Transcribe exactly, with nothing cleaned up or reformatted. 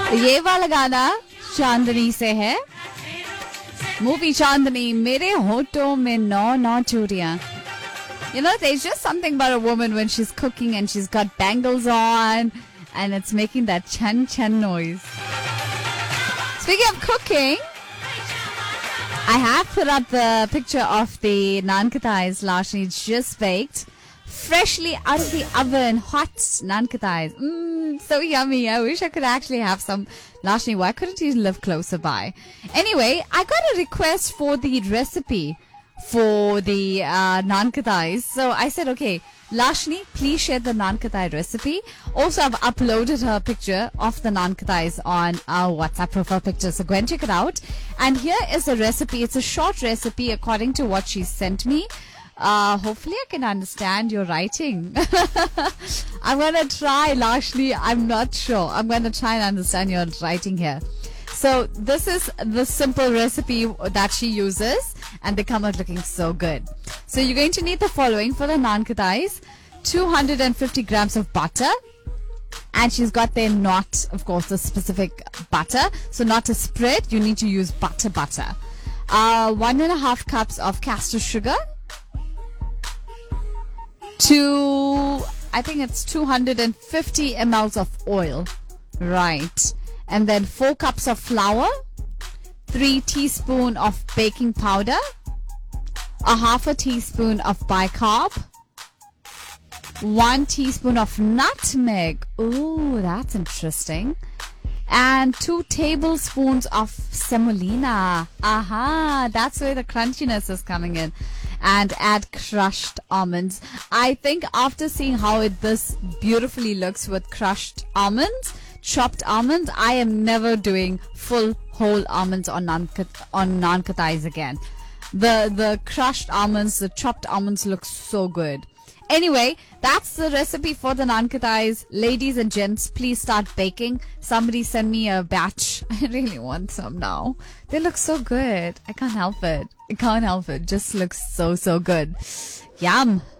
ये वाला गाना चांदनी से है, मूवी चांदनी, मेरे होठों में नौ नौ चूड़ियां. You know, there's just something about a woman when she's cooking and she's got bangles on and it's making that chan chan noise. Speaking of cooking, I have put up the picture of the naan katais Lashni just baked, freshly out of the oven, hot naan katais. Mmm, so yummy. I wish I could actually have some. Lashni, why couldn't you live closer by? Anyway, I got a request for the recipe for the uh, naan katais. So I said, okay, Lashni, please share the naan katai recipe. Also, I've uploaded her picture of the naan katais on our WhatsApp profile picture. So go and check it out. And here is the recipe. It's a short recipe according to what she sent me. Uh, hopefully I can understand your writing. I'm going to try, Lashni. I'm not sure. I'm going to try and understand your writing here. So this is the simple recipe that she uses, and they come out looking so good. So you're going to need the following for the naan katais: two hundred fifty grams of butter, and she's got there not, of course, the specific butter, so not a spread. You need to use butter butter. Uh, one and a half cups of castor sugar. Two, I think it's two hundred fifty milliliters of oil, right? And then four cups of flour, three teaspoons of baking powder, a half a teaspoon of bicarb, one teaspoon of nutmeg. Ooh, that's interesting. And two tablespoons of semolina. Aha, that's where the crunchiness is coming in. And add crushed almonds. I think after seeing how it this beautifully looks with crushed almonds, chopped almonds, I am never doing full whole almonds on naan on naan katais again. The the crushed almonds, the chopped almonds look so good. Anyway, that's the recipe for the naan katais. Ladies and gents, please start baking. Somebody send me a batch. I really want some now. They look so good. I can't help it. I can't help it. Just looks so so good. Yum.